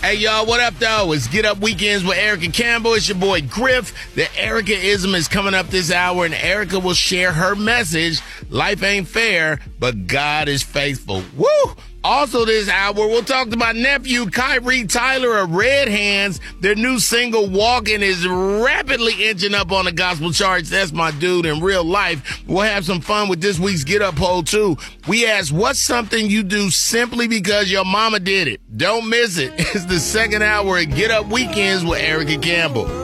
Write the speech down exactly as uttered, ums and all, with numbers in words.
Hey, y'all, what up, though? It's Get Up Weekends with Erica Campbell. It's your boy, Griff. The Erica-ism is coming up this hour, and Erica will share her message. Life ain't fair, but God is faithful. Woo! Also this hour, we'll talk to my nephew, Kyrie Tyler of Red Hands. Their new single, Walking, is rapidly inching up on the gospel charts. That's my dude in real life. We'll have some fun with this week's Get Up poll, too. We asked, what's something you do simply because your mama did it? Don't miss it. It's the second hour of Get Up Weekends with Erica Campbell.